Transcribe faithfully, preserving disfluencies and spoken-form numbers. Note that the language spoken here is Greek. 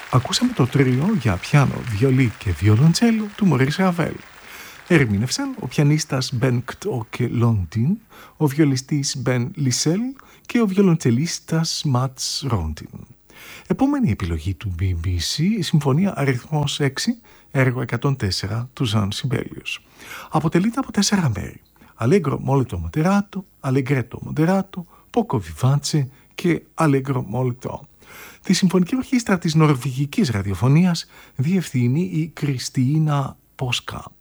Ακούσαμε το τρίο για πιάνο, βιολί και βιολοντσέλο του Μωρίς Ραβέλ. Ερμήνευσαν ο πιανίστας Μπεν Κτόκε Λόντιν, ο βιολιστής Μπεν Λισέλ και ο βιολοντσελίστας Ματς Ρόντιν. Επόμενη επιλογή του μπι μπι σι, η συμφωνία αριθμός έξι, έργο εκατόν τέσσερα του Ζαν Σιμπέλιους. Αποτελείται από τέσσερα μέρη. Allegro molto moderato, Allegretto moderato, poco vivace και Allegro molto. Τη Συμφωνική Ορχήστρα της Νορβηγικής Ραδιοφωνίας διευθύνει η Κριστίνα Πόσκα.